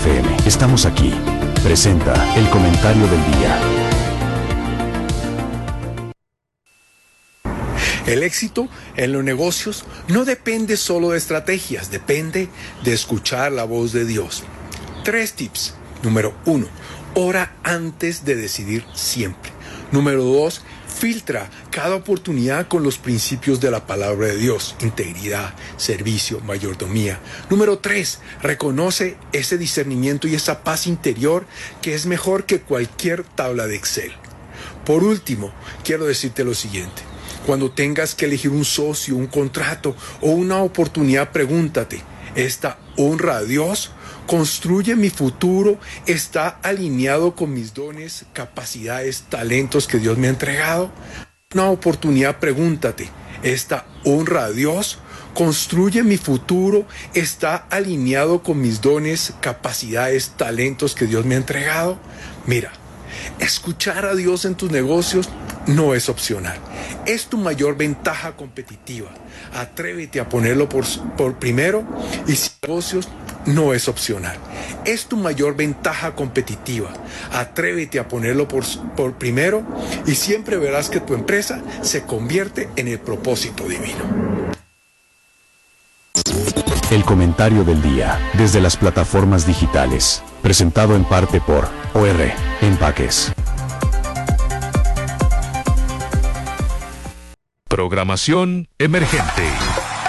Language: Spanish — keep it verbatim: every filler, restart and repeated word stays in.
F M. Estamos aquí. Presenta el comentario del día. El éxito en los negocios no depende solo de estrategias, depende de escuchar la voz de Dios. Tres tips. Número uno, ora antes de decidir siempre. Número dos, filtra cada oportunidad con los principios de la palabra de Dios: integridad, servicio, mayordomía. Número tres, reconoce ese discernimiento y esa paz interior que es mejor que cualquier tabla de Excel. Por último, quiero decirte lo siguiente. Cuando tengas que elegir un socio, un contrato o una oportunidad, pregúntate: ¿esta honra a Dios? ¿Construye mi futuro? ¿Está alineado con mis dones, capacidades, talentos que Dios me ha entregado? Una oportunidad, pregúntate: ¿esta honra a Dios? ¿Construye mi futuro? ¿Está alineado con mis dones, capacidades, talentos que Dios me ha entregado? Mira, escuchar a Dios en tus negocios no es opcional. Es tu mayor ventaja competitiva. Atrévete a ponerlo por, por primero, y si negocios no es opcional. Es tu mayor ventaja competitiva. Atrévete a ponerlo por, por primero y siempre verás que tu empresa se convierte en el propósito divino. El comentario del día, desde las plataformas digitales, presentado en parte por O R Empaques. Programación emergente.